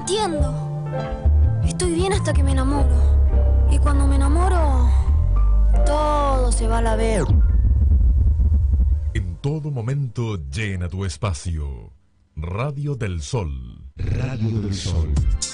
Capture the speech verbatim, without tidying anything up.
entiendo. Estoy bien hasta que me enamoro. Y cuando me enamoro, todo se va a la vez. En todo momento llena tu espacio. Radio del Sol. Radio del Sol.